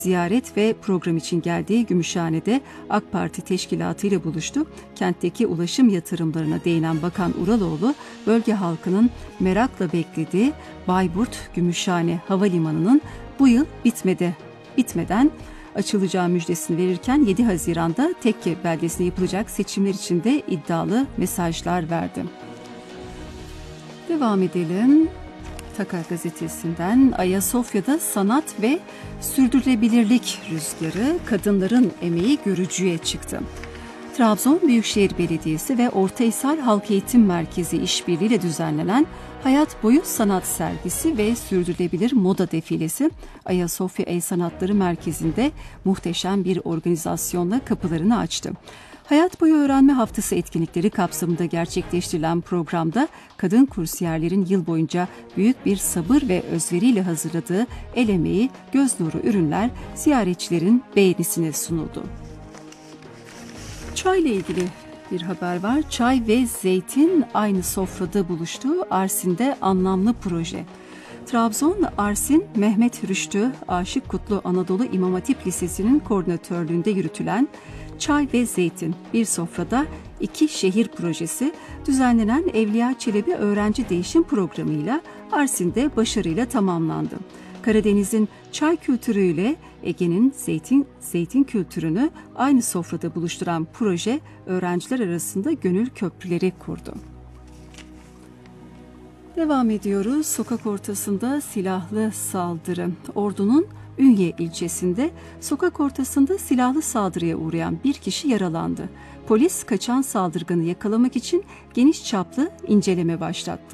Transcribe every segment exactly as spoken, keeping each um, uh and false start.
ziyaret ve program için geldiği Gümüşhane'de AK Parti teşkilatı ile buluştu. Kentteki ulaşım yatırımlarına değinen Bakan Uraloğlu, bölge halkının merakla beklediği Bayburt-Gümüşhane Havalimanı'nın bu yıl bitmedi, bitmeden açılacağı müjdesini verirken yedi Haziran'da Tekke beldesinde yapılacak seçimler için de iddialı mesajlar verdi. Devam edelim. Taka gazetesinden Ayasofya'da sanat ve sürdürülebilirlik rüzgarı, kadınların emeği görücüye çıktı. Trabzon Büyükşehir Belediyesi ve Ortahisar Halk Eğitim Merkezi işbirliğiyle düzenlenen Hayat Boyu Sanat Sergisi ve Sürdürülebilir Moda Defilesi Ayasofya El Sanatları Merkezi'nde muhteşem bir organizasyonla kapılarını açtı. Hayat Boyu Öğrenme Haftası etkinlikleri kapsamında gerçekleştirilen programda kadın kursiyerlerin yıl boyunca büyük bir sabır ve özveriyle hazırladığı el emeği, göz nuru ürünler ziyaretçilerin beğenisine sunuldu. Çay ile ilgili bir haber var. Çay ve zeytin aynı sofrada buluştu. Arsin'de anlamlı proje. Trabzon, Arsin, Mehmet Rüştü, Aşık Kutlu Anadolu İmam Hatip Lisesi'nin koordinatörlüğünde yürütülen Çay ve Zeytin Bir Sofrada İki Şehir projesi düzenlenen Evliya Çelebi Öğrenci Değişim Programı'yla Arsin'de başarıyla tamamlandı. Karadeniz'in çay kültürüyle Ege'nin zeytin, zeytin kültürünü aynı sofrada buluşturan proje öğrenciler arasında gönül köprüleri kurdu. Devam ediyoruz. Sokak ortasında silahlı saldırı. Ordu'nun Ünye ilçesinde sokak ortasında silahlı saldırıya uğrayan bir kişi yaralandı. Polis kaçan saldırganı yakalamak için geniş çaplı inceleme başlattı.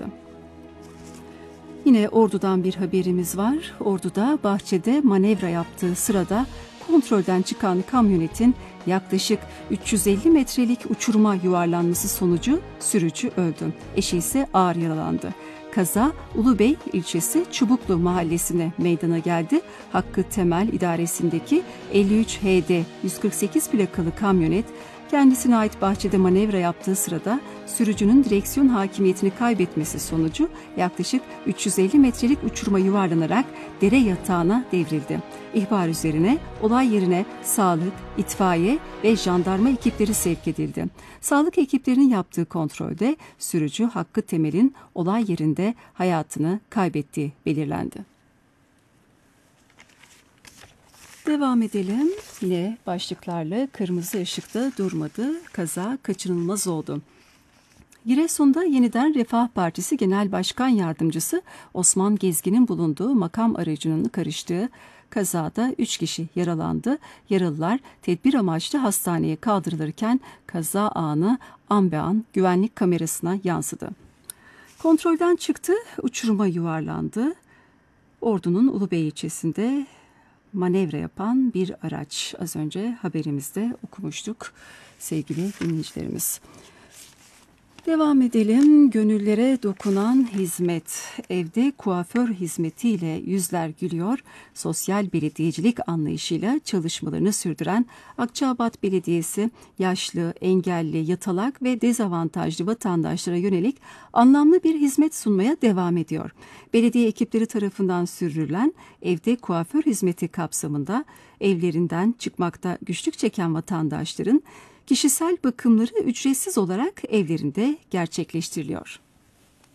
Yine Ordu'dan bir haberimiz var. Ordu'da bahçede manevra yaptığı sırada kontrolden çıkan kamyonetin yaklaşık üç yüz elli metrelik uçuruma yuvarlanması sonucu sürücü öldü. Eşi ise ağır yaralandı. Kaza Ulubey ilçesi Çubuklu mahallesine meydana geldi. Hakkı Temel idaresindeki elli üç H D yüz kırk sekiz plakalı kamyonet kendisine ait bahçede manevra yaptığı sırada sürücünün direksiyon hakimiyetini kaybetmesi sonucu yaklaşık üç yüz elli metrelik uçuruma yuvarlanarak dere yatağına devrildi. İhbar üzerine olay yerine sağlık, itfaiye ve jandarma ekipleri sevk edildi. Sağlık ekiplerinin yaptığı kontrolde sürücü Hakkı Temel'in olay yerinde hayatını kaybettiği belirlendi. Devam edelim. Yine başlıklarla kırmızı ışıkta durmadı, kaza kaçınılmaz oldu. Giresun'da yeniden Refah Partisi Genel Başkan Yardımcısı Osman Gezgin'in bulunduğu makam aracının karıştığı kazada üç kişi yaralandı. Yaralılar tedbir amaçlı hastaneye kaldırılırken kaza anı an be an güvenlik kamerasına yansıdı. Kontrolden çıktı, uçuruma yuvarlandı. Ordu'nun Ulubey ilçesinde manevra yapan bir araç. Az önce haberimizde okumuştuk sevgili dinleyicilerimiz. Devam edelim. Gönüllere dokunan hizmet. Evde kuaför hizmetiyle yüzler gülüyor. Sosyal belediyecilik anlayışıyla çalışmalarını sürdüren Akçaabat Belediyesi, yaşlı, engelli, yatalak ve dezavantajlı vatandaşlara yönelik anlamlı bir hizmet sunmaya devam ediyor. Belediye ekipleri tarafından sürdürülen evde kuaför hizmeti kapsamında evlerinden çıkmakta güçlük çeken vatandaşların kişisel bakımları ücretsiz olarak evlerinde gerçekleştiriliyor.